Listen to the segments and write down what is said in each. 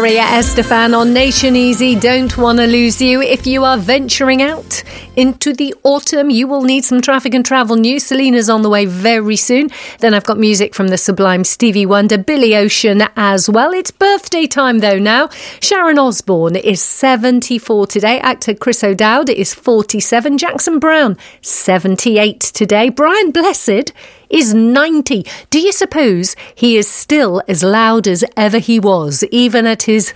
Gloria Estefan on Nation Easy. Don't want to lose you. If you are venturing out into the autumn, you will need some traffic and travel news. Selena's on the way very soon. Then I've got music from the sublime Stevie Wonder, Billy Ocean as well. It's birthday time though now. Sharon Osbourne is 74 today. Actor Chris O'Dowd is 47. Jackson Browne, 78 today. Brian Blessed is 90. Do you suppose he is still as loud as ever he was, even at his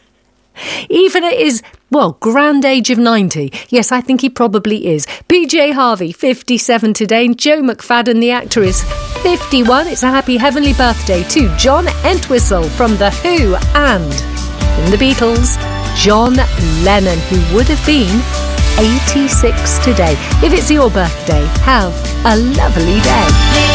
grand age of 90? Yes, I think he probably is. PJ Harvey, 57 today. Joe McFadden, the actor, is 51. It's a happy heavenly birthday to John Entwistle from The Who and, from the Beatles, John Lennon, who would have been 86 today. If it's your birthday, have a lovely day.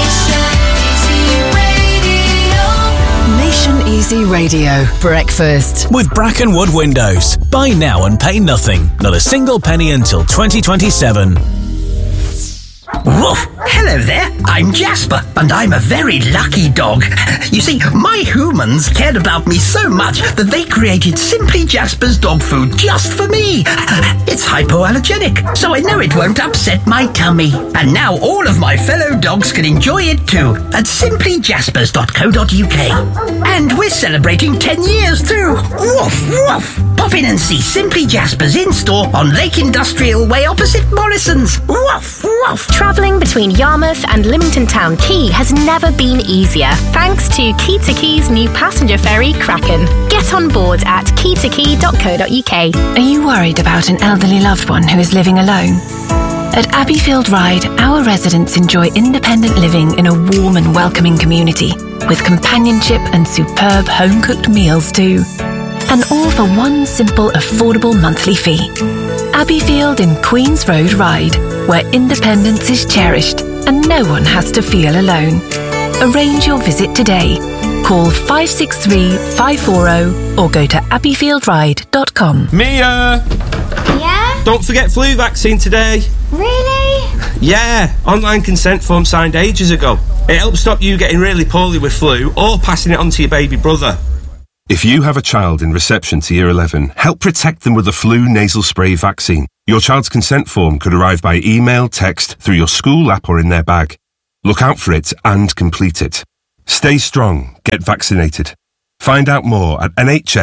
Nation Easy Radio Breakfast with Brackenwood Windows. Buy now and pay nothing. Not a single penny until 2027. Woof! Hello there, I'm Jasper, and I'm a very lucky dog. You see, my humans cared about me so much that they created Simply Jasper's dog food just for me. It's hypoallergenic, so I know it won't upset my tummy. And now all of my fellow dogs can enjoy it too at simplyjaspers.co.uk. And we're celebrating 10 years too. Woof, woof! Pop in and see Simply Jaspers in-store on Lake Industrial Way opposite Morrison's. Woof, woof! Travelling between Yarmouth and Lymington Town Quay has never been easier, thanks to Key to Key's new passenger ferry, Kraken. Get on board at keytokey.co.uk. Are you worried about an elderly loved one who is living alone? At Abbeyfield Ride, our residents enjoy independent living in a warm and welcoming community, with companionship and superb home-cooked meals too. And all for one simple, affordable monthly fee. Abbeyfield in Queen's Road Ride, where independence is cherished and no one has to feel alone. Arrange your visit today. Call 563 540 or go to abbeyfieldride.com. Mia! Yeah? Don't forget flu vaccine today. Really? Yeah, online consent form signed ages ago. It helps stop you getting really poorly with flu or passing it on to your baby brother. If you have a child in reception to Year 11, help protect them with the flu nasal spray vaccine. Your child's consent form could arrive by email, text, through your school app or in their bag. Look out for it and complete it. Stay strong. Get vaccinated. Find out more at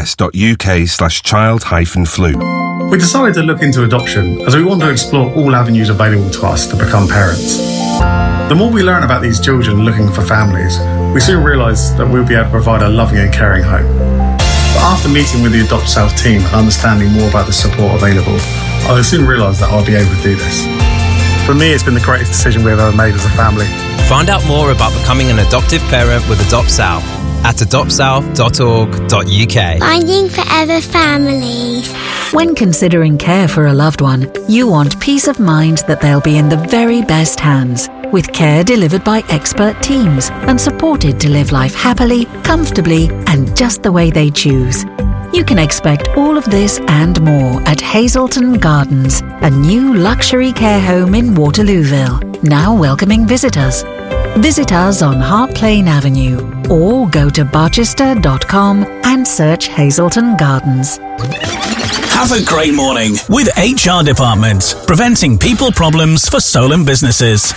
nhs.uk/child-flu. We decided to look into adoption as we want to explore all avenues available to us to become parents. The more we learn about these children looking for families, we soon realised that we'll be able to provide a loving and caring home. But after meeting with the Adopt South team and understanding more about the support available, I soon realised that I'll be able to do this. For me, it's been the greatest decision we've ever made as a family. Find out more about becoming an adoptive parent with Adopt South at adoptsouth.org.uk. Finding forever families. When considering care for a loved one, you want peace of mind that they'll be in the very best hands, with care delivered by expert teams and supported to live life happily, comfortably, and just the way they choose. You can expect all of this and more at Hazelton Gardens, a new luxury care home in Waterlooville, now welcoming visitors. Visit us on Hart Plain Avenue or go to barchester.com and search Hazelton Gardens. Have a great morning with HR Department, preventing people problems for Solent businesses.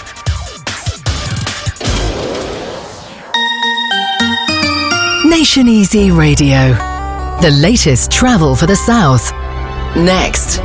Nation Easy Radio. The latest travel for the South. Next.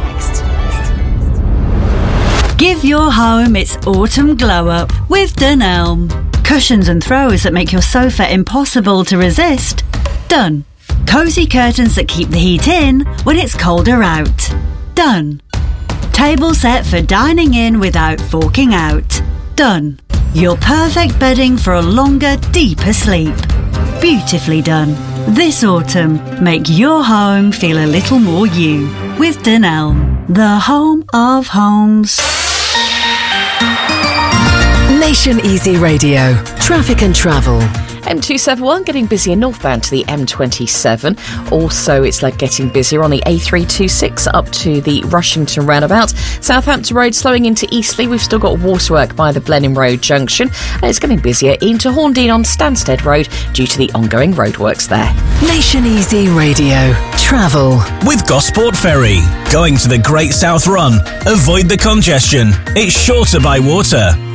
Give your home its autumn glow up with Dunelm. Cushions and throws that make your sofa impossible to resist. Done. Cosy curtains that keep the heat in when it's colder out. Done. Table set for dining in without forking out. Done. Your perfect bedding for a longer, deeper sleep. Beautifully done. This autumn, make your home feel a little more you with Dunelm, the home of homes. Nation Easy Radio. Traffic and travel. M271 getting busier northbound to the M27. Also, it's like getting busier on the A326 up to the Rushington roundabout. Southampton Road slowing into Eastleigh. We've still got waterwork by the Blenheim Road junction. And it's getting busier into Horndean on Stansted Road due to the ongoing roadworks there. Nation Easy Radio. Travel. With Gosport Ferry. Going to the Great South Run. Avoid the congestion. It's shorter by water.